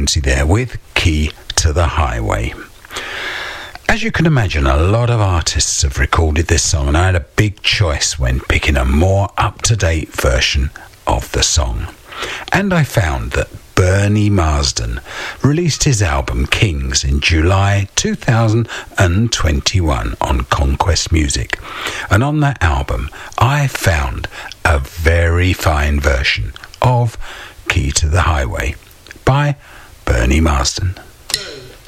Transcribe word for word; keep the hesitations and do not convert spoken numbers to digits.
Frequency there with Key to the Highway. As you can imagine, a lot of artists have recorded this song, and I had a big choice when picking a more up-to-date version of the song. And I found that Bernie Marsden released his album Kings in July two thousand twenty-one on Conquest Music. And on that album, I found a very fine version of Key to the Highway by Bernie Marsden.